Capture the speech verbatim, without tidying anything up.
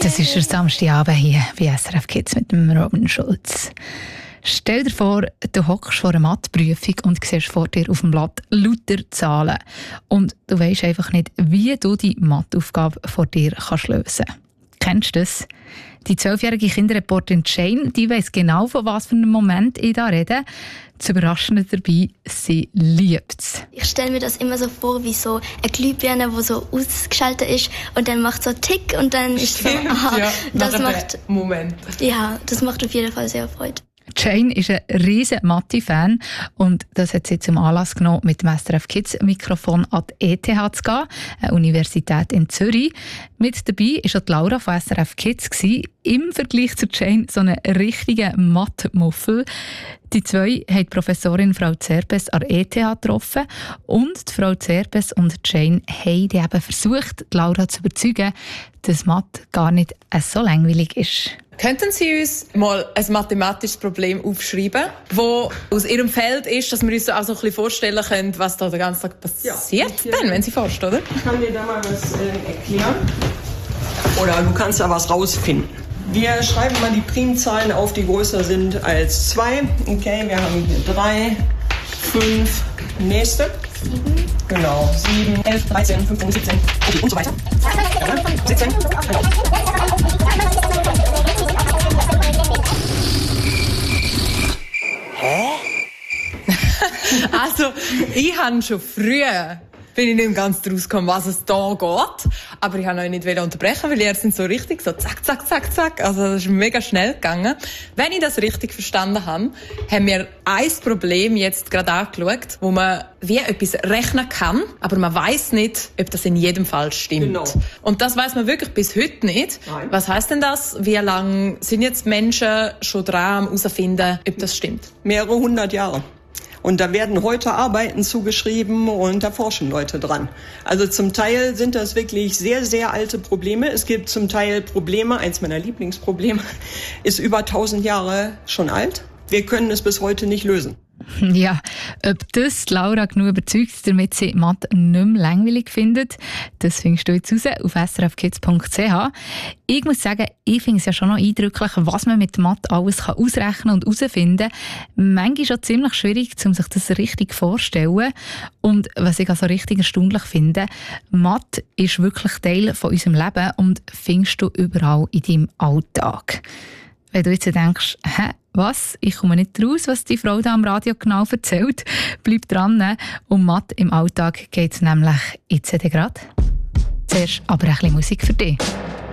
Das ist der Samstagabend hier bei S R F Kids mit dem Robin Schulz. Stell dir vor, du hockst vor einer Matheprüfung und siehst vor dir auf dem Blatt lauter Zahlen. Und du weisst einfach nicht, wie du die Matheaufgabe vor dir kannst lösen kannst. Kennst du das? Die zwölfjährige Kinderreporterin Jane, die weiss genau, von was für einem Moment ich da rede. Das Überraschende dabei, sie liebt es. Ich stelle mir das immer so vor, wie so eine Glühbirne, die so ausgeschaltet ist und dann macht so Tick und dann ist so, aha, ja, das macht, Moment. Ja, das macht auf jeden Fall sehr Freude. Jane ist ein riesen Mathe-Fan und das hat sie zum Anlass genommen, mit dem S R F Kids Mikrofon an die E T H zu gehen, eine Universität in Zürich. Mit dabei war auch Laura von S R F Kids gewesen. Im Vergleich zu Jane so einen richtigen Mathe-Muffel. Die zwei haben die Professorin Frau Zerpes an der E T H getroffen und die Frau Zerpes und Jane haben die eben versucht, Laura zu überzeugen, dass Mathe gar nicht so langweilig ist. Könnten Sie uns mal ein mathematisches Problem aufschreiben, das aus Ihrem Feld ist, dass wir uns auch so ein bisschen vorstellen können, was da den ganzen Tag passiert, ja, dann, wenn Sie forschen, oder? Ich kann dir da mal was äh, erklären. Oder du kannst da was rausfinden. Wir schreiben mal die Primzahlen auf, die größer sind als zwei. Okay, wir haben hier drei, fünf, nächste. sieben. Genau, sieben, elf, dreizehn, fünfzehn, siebzehn, okay, und so weiter. siebzehn, genau. Hä? Also, ich habe schon früher bin ich nicht ganz draus gekommen, was es da geht. Aber ich wollte euch nicht unterbrechen, weil ihr sind so richtig so zack, zack, zack, zack. Also das ist mega schnell gegangen. Wenn ich das richtig verstanden habe, haben wir ein Problem jetzt gerade angeschaut, wo man wie etwas rechnen kann, aber man weiss nicht, ob das in jedem Fall stimmt. Genau. Und das weiss man wirklich bis heute nicht. Nein. Was heisst denn das? Wie lange sind jetzt Menschen schon dran, herauszufinden, ob das stimmt? Mehrere hundert Jahre. Und da werden heute Arbeiten zugeschrieben und da forschen Leute dran. Also zum Teil sind das wirklich sehr, sehr alte Probleme. Es gibt zum Teil Probleme, eins meiner Lieblingsprobleme, ist über tausend Jahre schon alt. Wir können es bis heute nicht lösen. Ja, ob das Laura genug überzeugt, damit sie Mathe nicht mehr langweilig findet, das findest du jetzt raus auf s r f kids punkt c h. Ich muss sagen, ich finde es ja schon noch eindrücklich, was man mit Mathe alles kann ausrechnen und herausfinden kann. Manchmal ist es ziemlich schwierig, um sich das richtig vorzustellen. Und was ich also richtig erstaunlich finde, Mathe ist wirklich Teil von unserem Leben und findest du überall in deinem Alltag. Wenn du jetzt denkst, hä, was? Ich komme nicht raus, was die Frau da am Radio genau erzählt. Bleib dran. Um Mathe im Alltag geht es nämlich jetzt gerade. Zuerst aber ein bisschen Musik für dich.